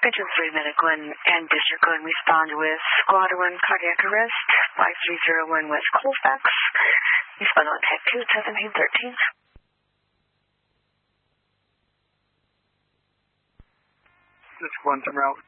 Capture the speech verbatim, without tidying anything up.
Pigeon three, Medical and, and District, go and respond with Squad one, cardiac arrest, five three zero one West Colfax. Respond on tag two, seventeen thirteen. This one from route